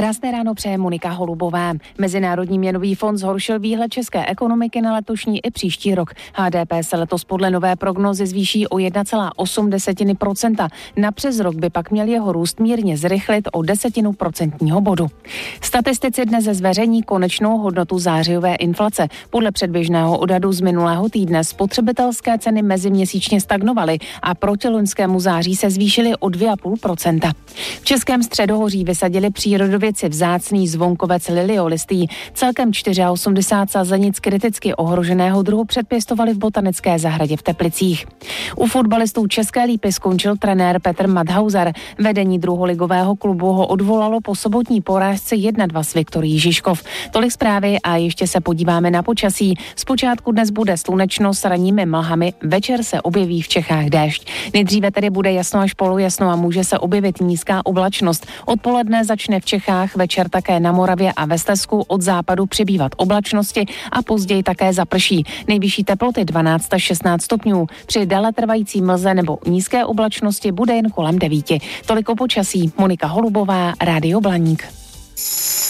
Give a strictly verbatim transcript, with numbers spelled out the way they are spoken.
Krásné ráno přeje Monika Holubová. Mezinárodní měnový fond zhoršil výhled české ekonomiky na letošní i příští rok. H D P se letos podle nové prognozy zvýší o jedna celá osm procenta. Na přes rok by pak měl jeho růst mírně zrychlit o desetinu procentního bodu. Statistici dnes zveřejní konečnou hodnotu zářijové inflace. Podle předběžného odhadu z minulého týdne spotřebitelské ceny meziměsíčně stagnovaly a proti loňskému září se zvýšily o dvě celá pět procenta. V Českém Středohoří vysadili přírodovědci vzácný zvonkovec liliolistý. Celkem osmdesát čtyři sazenic kriticky ohroženého druhu předpěstovali v botanické zahradě v Teplicích. U fotbalistů České Lípy skončil trenér Petr Madhauser. Vedení druholigového klubu ho odvolalo po sobotní porážce jedna dva s Viktorií Žižkov. Tolik zprávy a ještě se podíváme na počasí. Zpočátku dnes bude slunečno s ranními mlhami, večer se objeví v Čechách déšť. Nejdříve tedy bude jasno až polojasno a může se objevit nízká oblačnost. Odpoledne začne v Čechách, večer také na Moravě a ve Slezsku od západu přibývat oblačnosti a později také zaprší. Nejvyšší teploty dvanáct až šestnáct stupňů. Při déletrvající mlze nebo nízké oblačnosti bude jen kolem devíti. Tolik o počasí. Monika Holubová, Rádio Blaník.